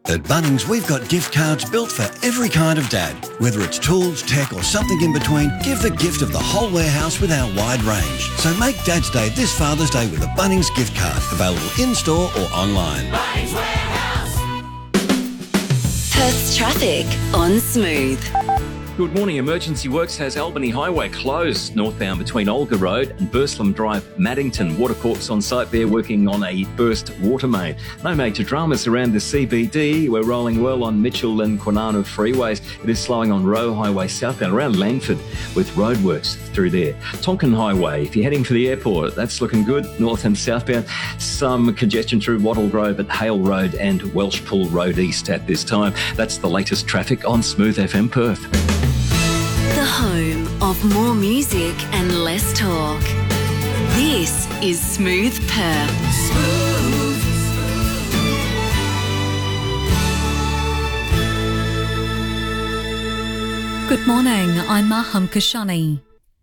At Bunnings, we've got gift cards built for every kind of dad. Whether it's tools, tech or something in between, give the gift of the whole warehouse with our wide range. So make Dad's Day this Father's Day with a Bunnings gift card. Available in-store or online. Bunnings Warehouse. Perth's traffic on Smooth. Good morning. Emergency Works has Albany Highway closed northbound between Olga Road and Burslem Drive, Maddington. Watercorp's on site there working on a burst water main. No major dramas around the CBD. We're rolling well on Mitchell and Kwinana freeways. It is slowing on Roe Highway southbound around Langford with roadworks through there. Tonkin Highway, if you're heading for the airport, that's looking good, north and southbound. Some congestion through Wattle Grove at Hale Road and Welshpool Road East at this time. That's the latest traffic on Smooth FM Perth. The home of more music and less talk. This is Smooth Perth. Good morning, I'm Maham Kashani.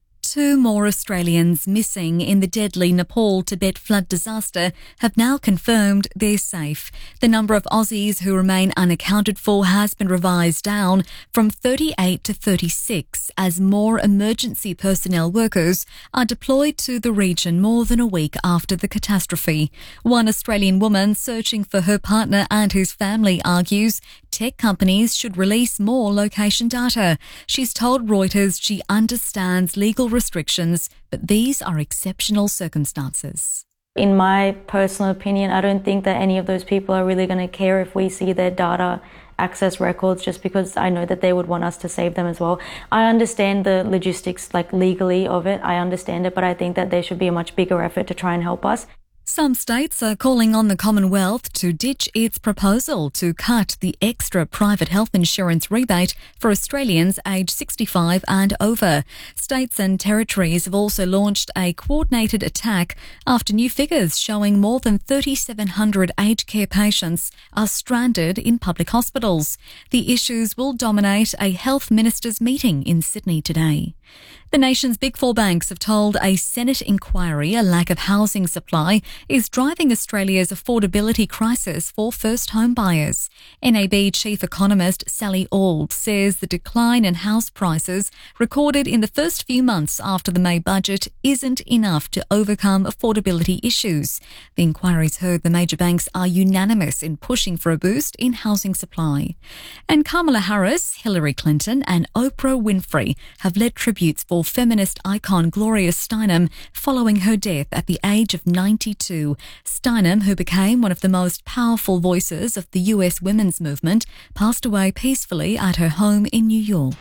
2 more Australians missing in the deadly Nepal-Tibet flood disaster have now confirmed they're safe. The number of Aussies who remain unaccounted for has been revised down from 38 to 36 as more emergency personnel workers are deployed to the region more than a week after the catastrophe. One Australian woman searching for her partner and his family argues tech companies should release more location data. She's told Reuters she understands legal restrictions, but these are exceptional circumstances. In my personal opinion, I don't think that any of those people are really going to care if we see their data access records, just because I know that they would want us to save them as well. I understand the logistics, legally of it. I understand it, but I think that there should be a much bigger effort to try and help us. Some states are calling on the Commonwealth to ditch its proposal to cut the extra private health insurance rebate for Australians aged 65 and over. States and territories have also launched a coordinated attack after new figures showing more than 3,700 aged care patients are stranded in public hospitals. The issues will dominate a health ministers' meeting in Sydney today. The nation's Big Four banks have told a Senate inquiry a lack of housing supply is driving Australia's affordability crisis for first home buyers. NAB chief economist Sally Auld says the decline in house prices recorded in the first few months after the May budget isn't enough to overcome affordability issues. The inquiry's heard the major banks are unanimous in pushing for a boost in housing supply. And Kamala Harris, Hillary Clinton and Oprah Winfrey have led tributes for feminist icon Gloria Steinem following her death at the age of 92. Steinem, who became one of the most powerful voices of the US women's movement, passed away peacefully at her home in New York.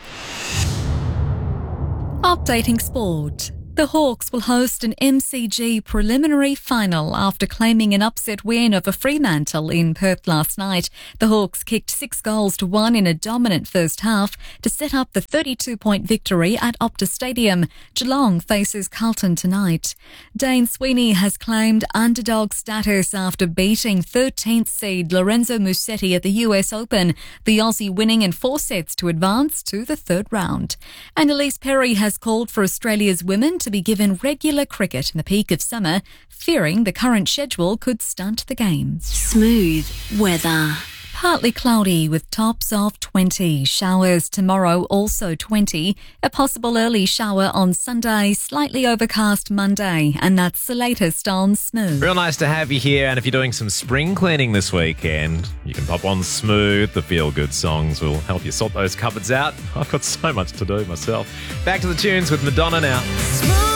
Updating sport. The Hawks will host an MCG preliminary final after claiming an upset win over Fremantle in Perth last night. The Hawks kicked 6-1 in a dominant first half to set up the 32-point victory at Optus Stadium. Geelong faces Carlton tonight. Dane Sweeney has claimed underdog status after beating 13th seed Lorenzo Musetti at the US Open, the Aussie winning in 4 sets to advance to the third round. And Elise Perry has called for Australia's women to be given regular cricket in the peak of summer, fearing the current schedule could stunt the games. Smooth weather. Partly cloudy with tops of 20. Showers tomorrow, also 20. A possible early shower on Sunday, slightly overcast Monday. And that's the latest on Smooth. Real nice to have you here. And if you're doing some spring cleaning this weekend, you can pop on Smooth. The feel-good songs will help you sort those cupboards out. I've got so much to do myself. Back to the tunes with Madonna now. Smooth.